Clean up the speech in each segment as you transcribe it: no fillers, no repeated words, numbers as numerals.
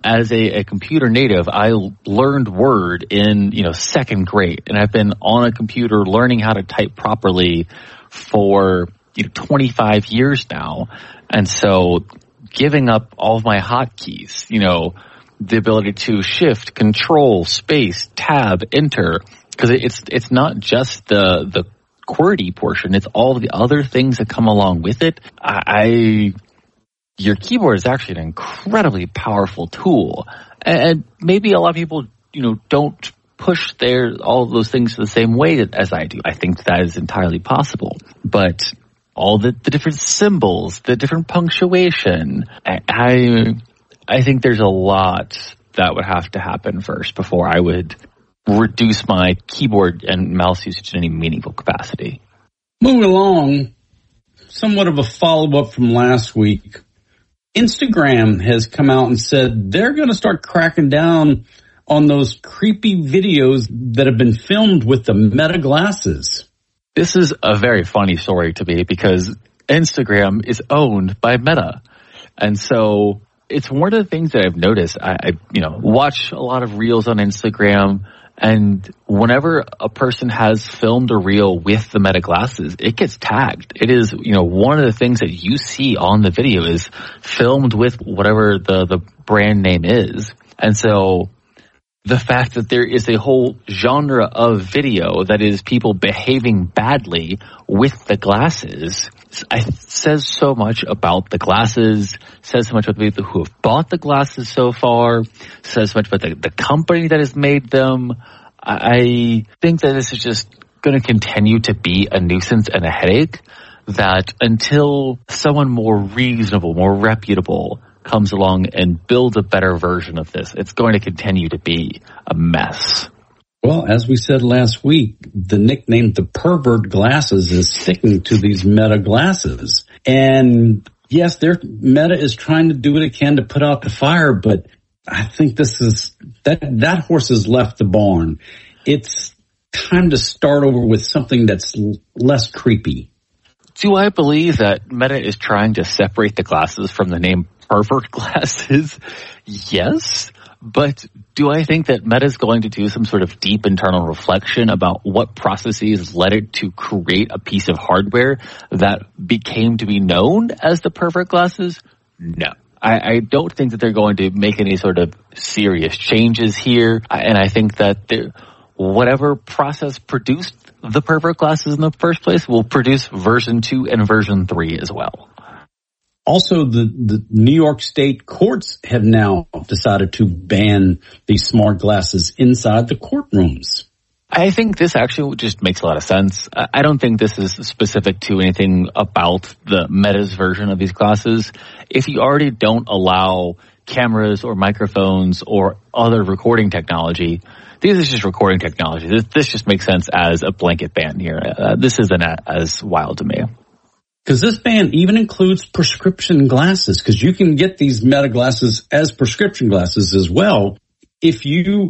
as a computer native, I learned Word in, second grade. And I've been on a computer learning how to type properly for 25 years now. And so giving up all of my hotkeys, the ability to shift, control, space, tab, enter, because it's not just the QWERTY portion, it's all the other things that come along with it. Your keyboard is actually an incredibly powerful tool. And maybe a lot of people, don't push all of those things the same way as I do. I think that is entirely possible. But all the different symbols, the different punctuation, I think there's a lot that would have to happen first before I would reduce my keyboard and mouse usage in any meaningful capacity. Moving along, somewhat of a follow-up from last week. Instagram has come out and said they're going to start cracking down on those creepy videos that have been filmed with the Meta glasses. This is a very funny story to me because Instagram is owned by Meta. And so it's one of the things that I've noticed. I watch a lot of reels on Instagram, and whenever a person has filmed a reel with the Meta glasses, it gets tagged. It is, one of the things that you see on the video is filmed with whatever the brand name is. And so the fact that there is a whole genre of video that is people behaving badly with the glasses says so much about the glasses, says so much about the people who have bought the glasses so far, says so much about the company that has made them. I think that this is just going to continue to be a nuisance and a headache, that until someone more reasonable, more reputable comes along and builds a better version of this, it's going to continue to be a mess. Well, as we said last week, the nickname the pervert glasses is sticking to these Meta glasses. And yes, Meta is trying to do what it can to put out the fire, but I think that horse has left the barn. It's time to start over with something that's less creepy. Do I believe that Meta is trying to separate the glasses from the name pervert glasses? Yes. But do I think that Meta is going to do some sort of deep internal reflection about what processes led it to create a piece of hardware that became to be known as the pervert glasses? No. I don't think that they're going to make any sort of serious changes here. And I think that whatever process produced the pervert glasses in the first place will produce version 2 and version 3 as well. Also, the New York State courts have now decided to ban these smart glasses inside the courtrooms. I think this actually just makes a lot of sense. I don't think this is specific to anything about the Meta's version of these glasses. If you already don't allow cameras or microphones or other recording technology, this is just recording technology. This just makes sense as a blanket ban here. This isn't as wild to me. Because this ban even includes prescription glasses, because you can get these Meta glasses as prescription glasses as well. If you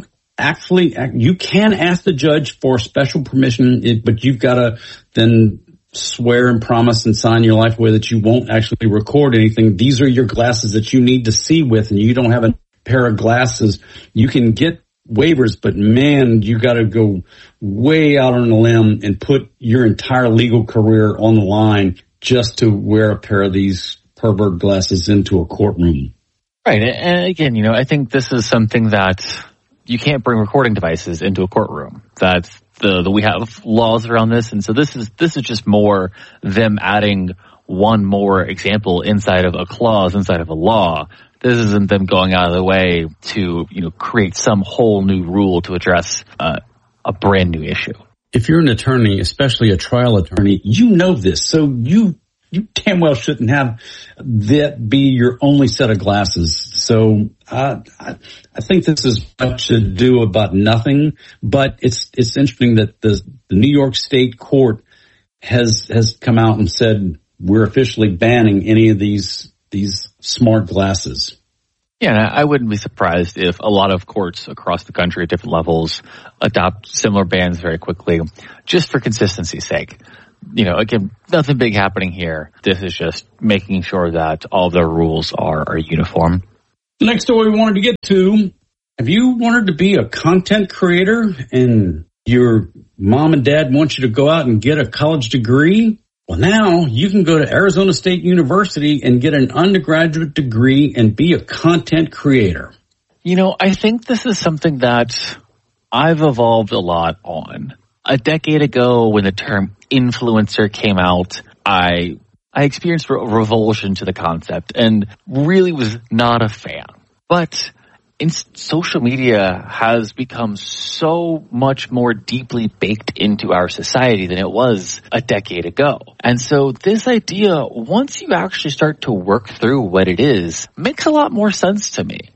you can ask the judge for special permission, but you've got to then swear and promise and sign your life away that you won't actually record anything. These are your glasses that you need to see with, and you don't have a pair of glasses. You can get waivers, but man, you got to go way out on a limb and put your entire legal career on the line just to wear a pair of these pervert glasses into a courtroom. Right. And again, I think this is something that you can't bring recording devices into a courtroom. That's we have laws around this. And so this is just more them adding one more example inside of a clause, inside of a law. This isn't them going out of the way to, create some whole new rule to address a brand new issue. If you're an attorney, especially a trial attorney, you know this. So you damn well shouldn't have that be your only set of glasses. So I think this is much ado about nothing, but it's interesting that the New York State court has come out and said we're officially banning any of these smart glasses. Yeah, and I wouldn't be surprised if a lot of courts across the country at different levels adopt similar bans very quickly, just for consistency's sake. Again, nothing big happening here. This is just making sure that all the rules are uniform. The next story we wanted to get to, have you wanted to be a content creator and your mom and dad want you to go out and get a college degree? Well, now you can go to Arizona State University and get an undergraduate degree and be a content creator. You know, I think this is something that I've evolved a lot on. A decade ago, when the term influencer came out, I experienced a revulsion to the concept and really was not a fan. But social media has become so much more deeply baked into our society than it was a decade ago. And so this idea, once you actually start to work through what it is, makes a lot more sense to me.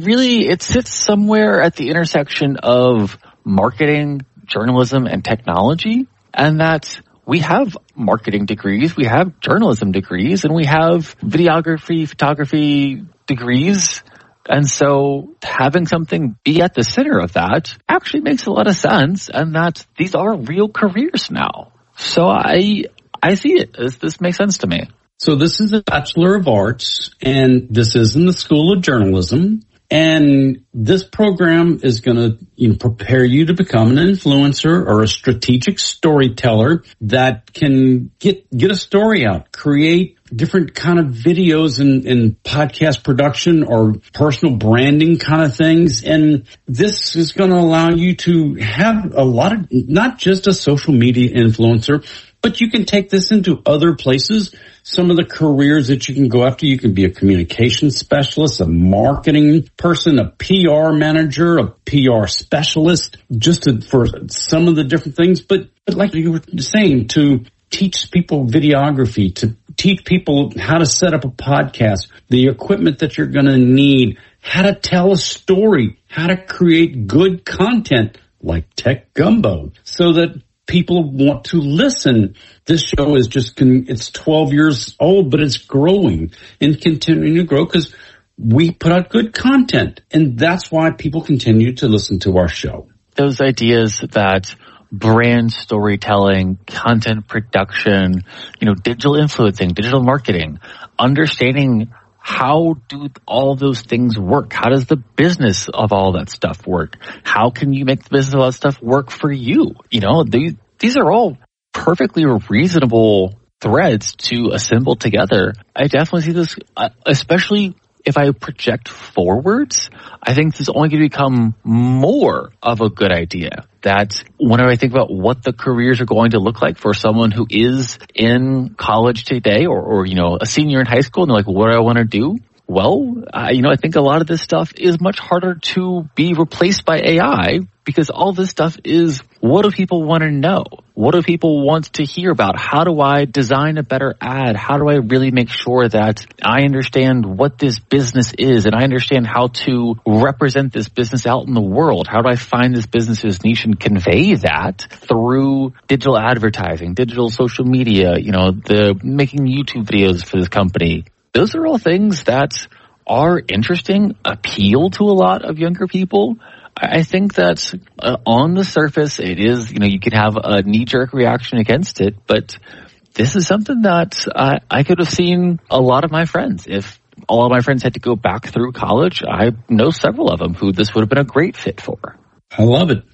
It sits somewhere at the intersection of marketing, journalism, and technology, and that we have marketing degrees, we have journalism degrees, and we have videography, photography degrees. And so having something be at the center of that actually makes a lot of sense, and that these are real careers now. So I see it. This makes sense to me. So this is a Bachelor of Arts, and this is in the School of Journalism. And this program is going to prepare you to become an influencer or a strategic storyteller that can get a story out, create different kind of videos in podcast production or personal branding kind of things. And this is going to allow you to have a lot of, not just a social media influencer, but you can take this into other places. Some of the careers that you can go after, you can be a communications specialist, a marketing person, a PR manager, a PR specialist, for some of the different things. But like you were saying, to teach people videography, to teach people how to set up a podcast, the equipment that you're going to need, how to tell a story, how to create good content like Tech Gumbo so that people want to listen. This show is it's 12 years old, but it's growing and continuing to grow because we put out good content. And that's why people continue to listen to our show. Those ideas that brand storytelling, content production, digital influencing, digital marketing, understanding how do all those things work? How does the business of all that stuff work? How can you make the business of all that stuff work for you? These are all perfectly reasonable threads to assemble together. I definitely see this, especially if I project forwards, I think this is only going to become more of a good idea. That whenever I think about what the careers are going to look like for someone who is in college today or a senior in high school, and they're like, what do I want to do? Well, I think a lot of this stuff is much harder to be replaced by AI because all this stuff is, what do people want to know? What do people want to hear about? How do I design a better ad? How do I really make sure that I understand what this business is and I understand how to represent this business out in the world? How do I find this business's niche and convey that through digital advertising, digital social media, the making YouTube videos for this company? Those are all things that are interesting, appeal to a lot of younger people. I think that on the surface, it is, you can have a knee-jerk reaction against it, but this is something that I could have seen a lot of my friends. If all of my friends had to go back through college, I know several of them who this would have been a great fit for. I love it.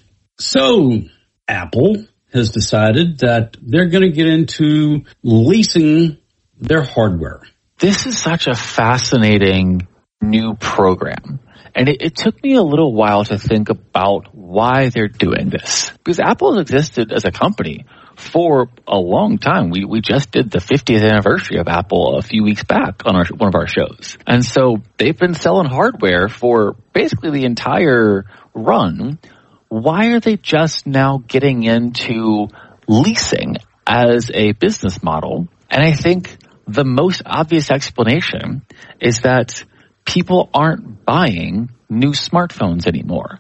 So Apple has decided that they're going to get into leasing their hardware. This is such a fascinating new program. And it took me a little while to think about why they're doing this. Because Apple has existed as a company for a long time. We just did the 50th anniversary of Apple a few weeks back on one of our shows. And so they've been selling hardware for basically the entire run. Why are they just now getting into leasing as a business model? And I think the most obvious explanation is that people aren't buying new smartphones anymore.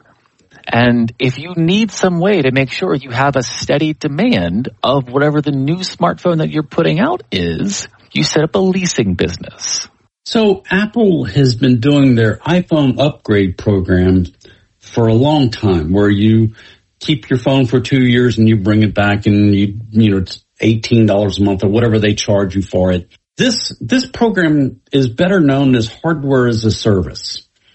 And if you need some way to make sure you have a steady demand of whatever the new smartphone that you're putting out is, you set up a leasing business. So Apple has been doing their iPhone upgrade program for a long time, where you keep your phone for 2 years and you bring it back and it's $18 a month or whatever they charge you for it. This program is better known as hardware as a service.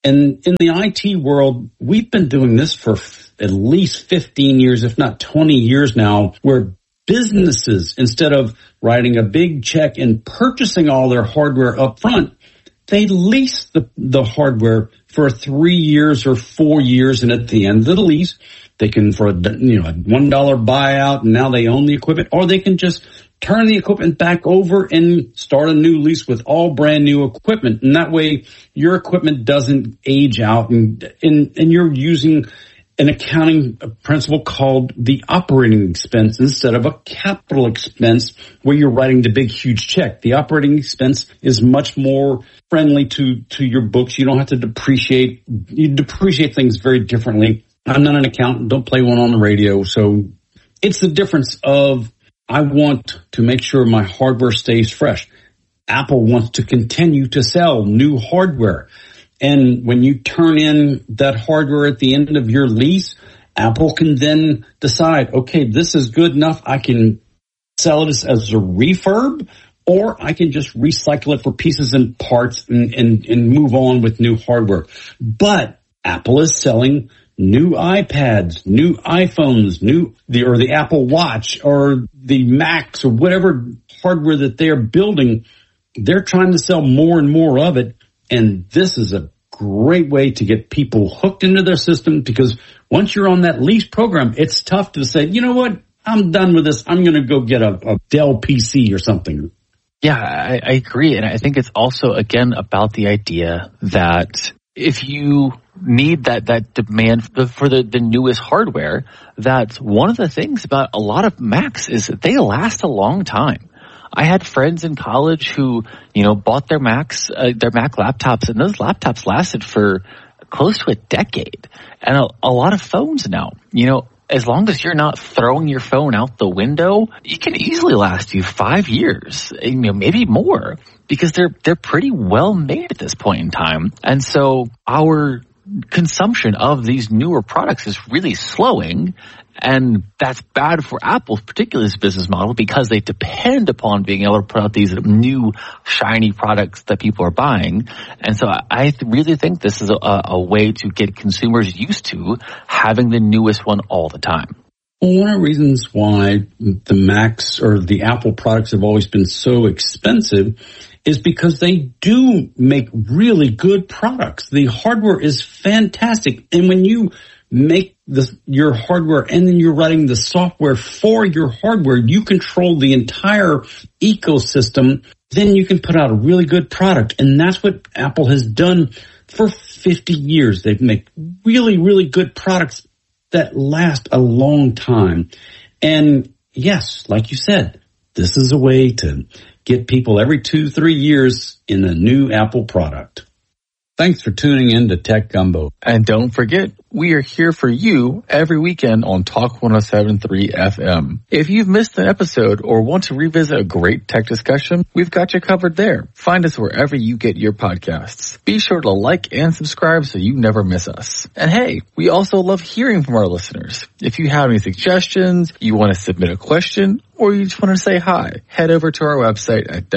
And in the IT world, we've been doing this for at least 15 years, if not 20 years now, where businesses, instead of writing a big check and purchasing all their hardware up front, they lease the hardware for 3 years or 4 years. And at the end of the lease, they can, for a $1 buyout, and now they own the equipment, or they can just turn the equipment back over and start a new lease with all brand new equipment. And that way your equipment doesn't age out, and you're using an accounting principle called the operating expense instead of a capital expense where you're writing the big, huge check. The operating expense is much more friendly to your books. You don't have to depreciate. You depreciate things very differently. I'm not an accountant. Don't play one on the radio. So it's the difference of, I want to make sure my hardware stays fresh. Apple wants to continue to sell new hardware. And when you turn in that hardware at the end of your lease, Apple can then decide, okay, this is good enough. I can sell it as a refurb, or I can just recycle it for pieces and parts and move on with new hardware. But Apple is selling new iPads, new iPhones, or the Apple Watch, or the Macs, or whatever hardware that they're building. They're trying to sell more and more of it. And this is a great way to get people hooked into their system, because once you're on that lease program, it's tough to say, you know what, I'm done with this. I'm going to go get a Dell PC or something. Yeah, I agree. And I think it's also, again, about the idea that if you need that demand for the newest hardware, that's one of the things about a lot of Macs is that they last a long time. I had friends in college who, bought their Mac laptops, and those laptops lasted for close to a decade. And a lot of phones now, as long as you're not throwing your phone out the window, it can easily last you 5 years, maybe more, because they're pretty well made at this point in time. And so our consumption of these newer products is really slowing, and that's bad for Apple's particular business model, because they depend upon being able to put out these new shiny products that people are buying. And so I really think this is a way to get consumers used to having the newest one all the time. Well, one of the reasons why the Macs or the Apple products have always been so expensive is because they do make really good products. The hardware is fantastic. And when you make your hardware and then you're writing the software for your hardware, you control the entire ecosystem, then you can put out a really good product. And that's what Apple has done for 50 years. They've made really, really good products that last a long time. And yes, like you said, this is a way to get people every 2-3 years in a new Apple product. Thanks for tuning in to Tech Gumbo. And don't forget, we are here for you every weekend on Talk 107.3 FM. If you've missed an episode or want to revisit a great tech discussion, we've got you covered there. Find us wherever you get your podcasts. Be sure to like and subscribe so you never miss us. And hey, we also love hearing from our listeners. If you have any suggestions, you want to submit a question, or you just want to say hi, head over to our website at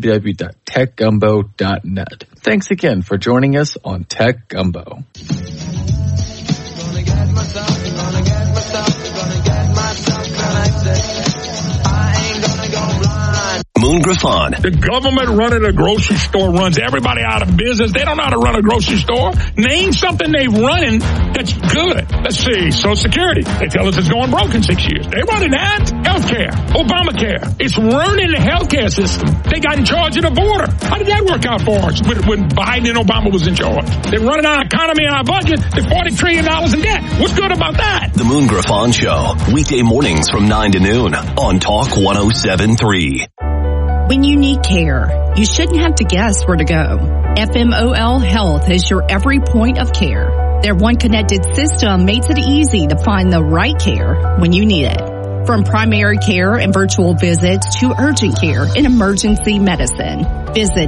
www.techgumbo.net. Thanks again for joining us on Tech Gumbo. Moon Griffon. The government running a grocery store runs everybody out of business. They don't know how to run a grocery store. Name something they've running that's good. Let's see. Social Security. They tell us it's going broke in 6 years. They running that. Healthcare. Obamacare. It's ruining the healthcare system. They got in charge of the border. How did that work out for us when Biden and Obama was in charge? They're running our economy and our budget. They're $40 trillion in debt. What's good about that? The Moon Griffon Show. Weekday mornings from 9 to noon on Talk 107.3. When you need care, you shouldn't have to guess where to go. FMOL Health is your every point of care. Their one connected system makes it easy to find the right care when you need it. From primary care and virtual visits to urgent care and emergency medicine. Visit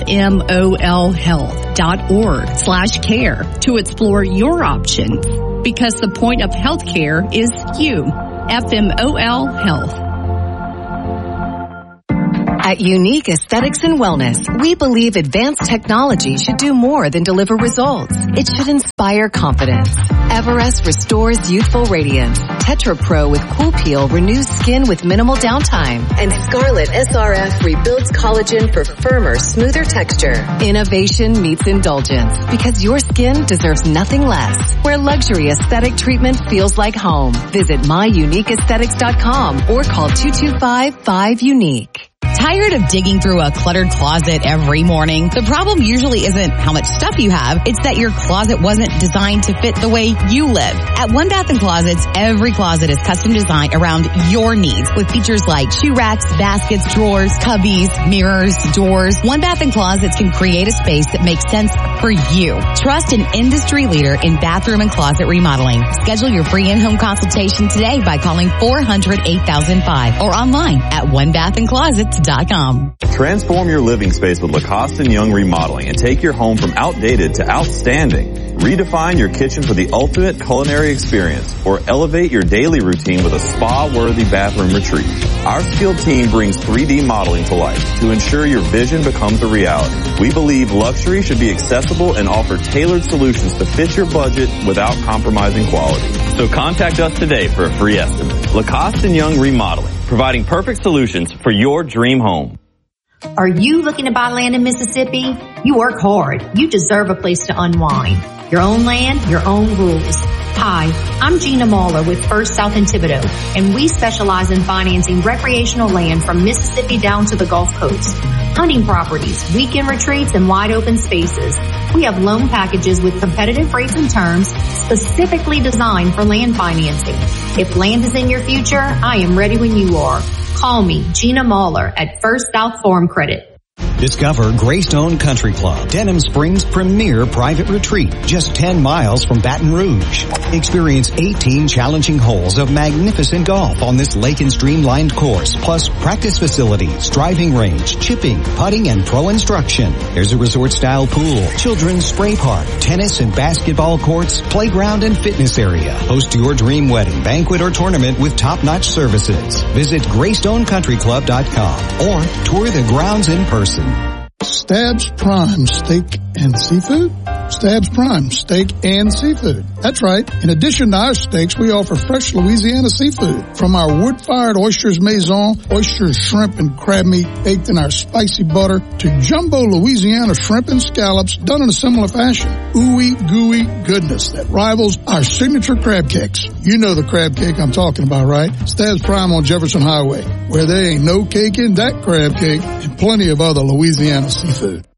FMOLhealth.org/care to explore your options. Because the point of healthcare is you. FMOL Health. At Unique Aesthetics and Wellness, we believe advanced technology should do more than deliver results. It should inspire confidence. Everest restores youthful radiance. Tetra Pro with Cool Peel renews skin with minimal downtime. And Scarlet SRF rebuilds collagen for firmer, smoother texture. Innovation meets indulgence because your skin deserves nothing less. Where luxury aesthetic treatment feels like home. Visit myuniqueaesthetics.com or call 225-5UNIQUE. Tired of digging through a cluttered closet every morning? The problem usually isn't how much stuff you have, it's that your closet wasn't designed to fit the way you live. At One Bath & Closets, every closet is custom designed around your needs with features like shoe racks, baskets, drawers, cubbies, mirrors, doors. One Bath & Closets can create a space that makes sense for you. Trust an industry leader in bathroom and closet remodeling. Schedule your free in-home consultation today by calling 400-8005 or online at onebathandclosets.com. Transform your living space with Lacoste & Young Remodeling and take your home from outdated to outstanding. Redefine your kitchen for the ultimate culinary experience or elevate your daily routine with a spa-worthy bathroom retreat. Our skilled team brings 3D modeling to life to ensure your vision becomes a reality. We believe luxury should be accessible and offer tailored solutions to fit your budget without compromising quality. So contact us today for a free estimate. Lacoste & Young Remodeling, providing perfect solutions for your dream home. Are you looking to buy land in Mississippi? You work hard. You deserve a place to unwind. Your own land, your own rules. Hi, I'm Gina Mahler with First South in Thibodaux, and we specialize in financing recreational land from Mississippi down to the Gulf Coast. Hunting properties, weekend retreats, and wide open spaces. We have loan packages with competitive rates and terms specifically designed for land financing. If land is in your future, I am ready when you are. Call me, Gina Mahler, at First South Farm Credit. Discover Greystone Country Club, Denham Springs' premier private retreat, just 10 miles from Baton Rouge. Experience 18 challenging holes of magnificent golf on this lake and streamlined course, plus practice facilities, driving range, chipping, putting, and pro instruction. There's a resort-style pool, children's spray park, tennis and basketball courts, playground and fitness area. Host your dream wedding, banquet, or tournament with top-notch services. Visit GreysstoneCountryClub.com or tour the grounds in person. Stabs Prime Steak and Seafood? Stabs Prime Steak and Seafood. That's right. In addition to our steaks, we offer fresh Louisiana seafood. From our wood-fired oysters maison, oysters, shrimp, and crab meat baked in our spicy butter, to jumbo Louisiana shrimp and scallops done in a similar fashion. Ooey gooey goodness that rivals our signature crab cakes. You know the crab cake I'm talking about, right? Stabs Prime on Jefferson Highway, where there ain't no cake in that crab cake, and plenty of other Louisiana seafood.